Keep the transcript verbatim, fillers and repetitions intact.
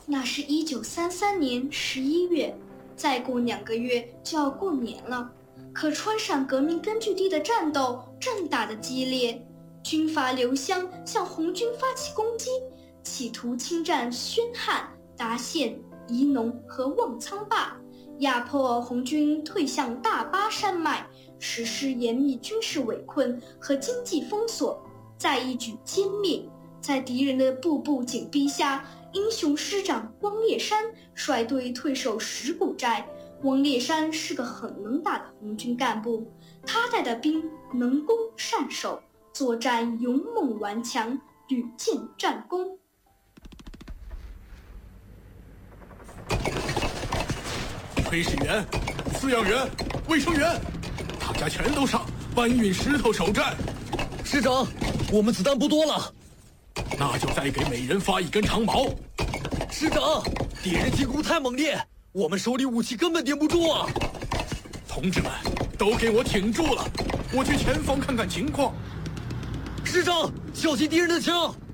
那是一九三三年十一月，再过两个月就要过年了。可川陕革命根据地的战斗正打得激烈，军阀刘湘向红军发起攻击，企图侵占宣汉、达县、宜农和望苍坝，压迫红军退向大巴山脉，实施严密军事围困和经济封锁，再一举歼灭。在敌人的步步紧逼下，英雄师长汪烈山率队退守石鼓寨。汪烈山是个很能打的红军干部，他带的兵能攻善守，作战勇猛顽强，屡建战功。 炊事员、饲养员、卫生员，大家全都上，搬运石头守寨。 师长，我们子弹不多了。 那就再给每人发一根长矛。 师长，敌人进攻太猛烈，我们手里武器根本顶不住啊！ 同志们，都给我挺住了，我去前方看看情况。 师长，小心敌人的枪！